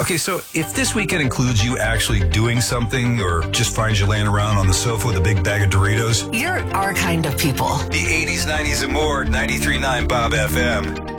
Okay, so if this weekend includes you actually doing something or just finds you laying around on the sofa with a big bag of Doritos, You're our kind of people. the 80s, 90s, and more, 93.9 Bob FM.